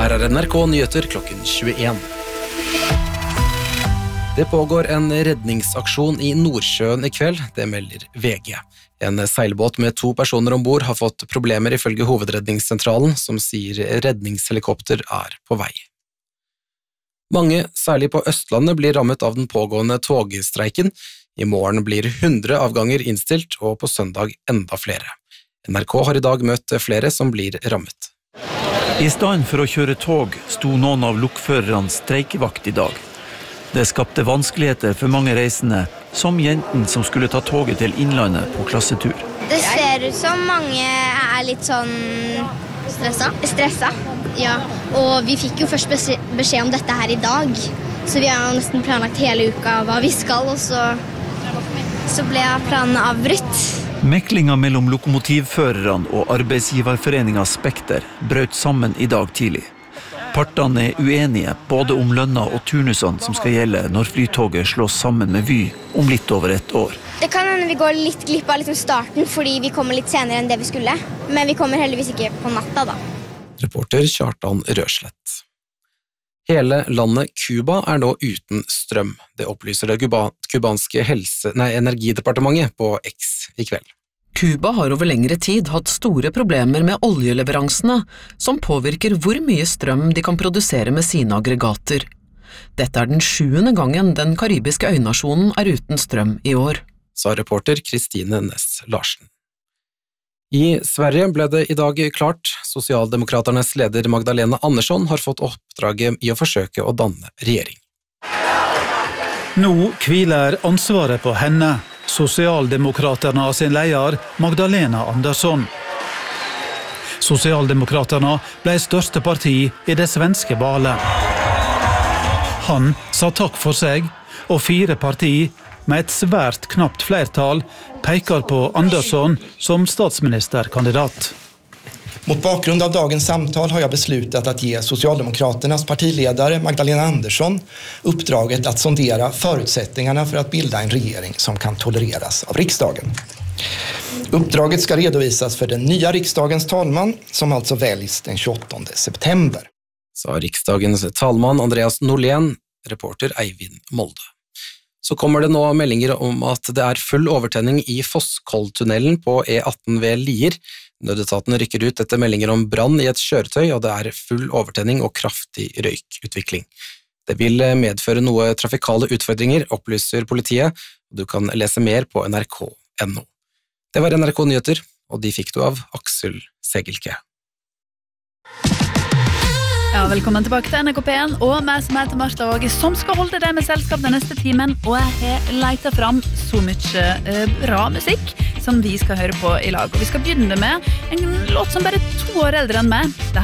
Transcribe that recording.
Her NRK Nyheter klokken 21. Det pågår en redningsaksjon i Nordsjøen i kveld, det melder VG. En seilbåt med 2 personer ombord har fått problemer ifølge hovedredningssentralen, som sier redningshelikopter er på vei. Mange, særlig på Østlandet, blir rammet av den pågående togstreiken. I morgen blir 100 avganger innstilt, og på søndag enda flere. NRK har i dag møtt flere som blir rammet. I stedet for å kjøre tog sto noen av lokførerne streikevakt i dag. Det skapte vanskeligheter for mange reisende, som jenten som skulle ta toget til Innlandet på klassetur. Det ser ut som mange er litt sånn stressa. Ja, og vi fikk jo først beskjed om dette her i dag, så vi har nesten planlagt hele uka hva vi skal, og så ble planene avbrutt. Meklinga mellom lokomotivførerne og arbeidsgiverforeninga Spekter brøt sammen i dag tidlig. Partene er uenige både om lønna og turnusene som skal gjelde når flytoget slås sammen med Vy om litt over et år. Det kan hende vi går litt glipp av starten fordi vi kommer litt senere enn det vi skulle, men vi kommer heldigvis ikke på natta da. Reporter Kjartan Røslett. Hele landet Cuba er nå uten strøm. Det opplyser det kubanske energidepartementet på X i kveld. Cuba har over lengre tid hatt store problemer med oljeleveransene, som påvirker hvor mye strøm de kan produsere med sine aggregater. Dette er den 7. gangen den karibiske øynasjonen er uten strøm i år. Sa reporter Kristine Næss Larsen. I Sverige ble det i dag klart. Sosialdemokraternes leder Magdalena Andersson har fått oppdraget i å forsøke å danne regjering. Nå hviler ansvaret på henne, Sosialdemokraterna sin leder Magdalena Andersson. Sosialdemokraterna ble største parti i det svenske valet. Han sa takk for seg, og 4 partier med et svært knapt flertall peker på Andersson som statsministerkandidat. Mot bakgrund av dagens samtal har jag beslutat att ge Socialdemokraternas partiledare Magdalena Andersson uppdraget att sondera förutsättningarna för att bilda en regering som kan tolereras av riksdagen. Uppdraget ska redovisas för den nya riksdagens talman som alltså väljs den 28 september. Sa riksdagens talman Andreas Norlén, reporter Eivind Molde. Så kommer det nå meldinger om at det er full overtenning i Fosskolltunnelen på E18 ved Lier. Nødetaten rykker ut etter meldinger om brann i et kjøretøy, og det er full overtenning og kraftig røykutvikling. Det vil medføre noe trafikale utfordringer, opplyser politiet, og du kan lese mer på nrk.no. Det var NRK Nyheter, og de fikk du av Aksel Segelke. Ja, velkommen tilbake til NRK P1 og meg som heter Martha Åge, som skal holde deg med selskap den neste timen, og jeg har letet fram så mye bra musikk som vi skal høre på i lag. Og vi skal begynne med en låt som bare er 2 år eldre enn meg.